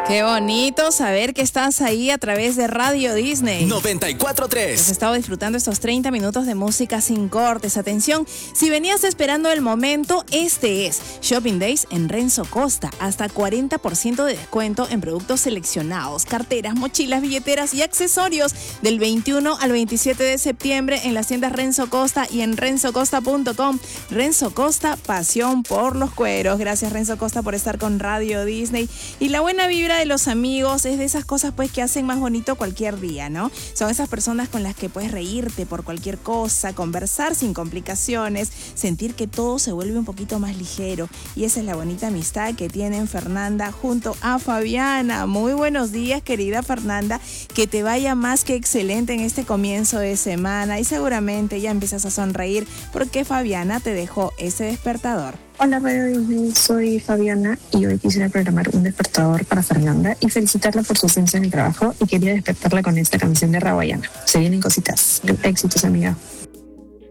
Qué bonito saber que estás ahí a través de Radio Disney 94.3. Has estado disfrutando estos 30 minutos de música sin cortes. Atención, si venías esperando el momento, este es Shopping Days en Renzo Costa. Hasta 40% de descuento en productos seleccionados, carteras, mochilas, billeteras y accesorios del 21 al 27 de septiembre en las tiendas Renzo Costa y en renzocosta.com. Renzo Costa, pasión por los cueros. Gracias, Renzo Costa, por estar con Radio Disney. Y la buena vibra de los amigos es de esas cosas pues que hacen más bonito cualquier día, ¿no? Son esas personas con las que puedes reírte por cualquier cosa, conversar sin complicaciones, sentir que todo se vuelve un poquito más ligero. Y esa es la bonita amistad que tienen Fernanda junto a Fabiana. Muy buenos días, querida Fernanda, que te vaya más que excelente en este comienzo de semana y seguramente ya empiezas a sonreír porque Fabiana te dejó ese despertador. Hola Radio Disney, soy Fabiana y hoy quisiera programar un despertador para Fernanda y felicitarla por su ausencia en el trabajo y quería despertarla con esta canción de Rawayana. Se vienen cositas. Éxitos, amiga.